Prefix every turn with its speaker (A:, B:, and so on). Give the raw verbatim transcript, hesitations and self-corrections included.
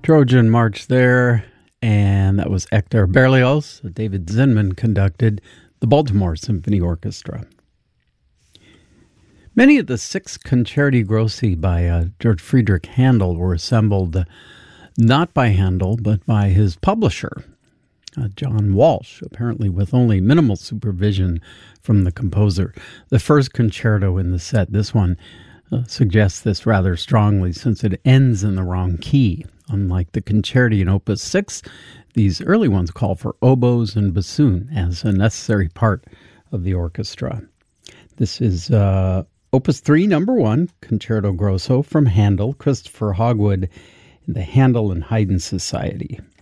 A: Trojan March there, and that was Hector Berlioz. David Zinman conducted the Baltimore Symphony Orchestra. Many of the six Concerti Grossi by uh, George Friedrich Handel were assembled uh, not by Handel, but by his publisher, uh, John Walsh, apparently with only minimal supervision from the composer. The first concerto in the set, this one, uh, suggests this rather strongly since it ends in the wrong key. Unlike the concerti in Opus six, these early ones call for oboes and bassoon as a necessary part of the orchestra. This is uh, Opus three, number one, Concerto Grosso from Handel, Christopher Hogwood, in the Handel and Haydn Society.